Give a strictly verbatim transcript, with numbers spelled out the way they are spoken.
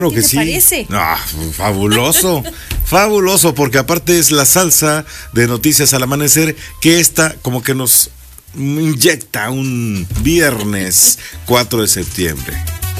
Claro ¿Qué que te sí. parece? Ah, fabuloso, fabuloso, porque aparte es la salsa de Noticias al Amanecer, que esta como que nos inyecta un viernes cuatro de septiembre.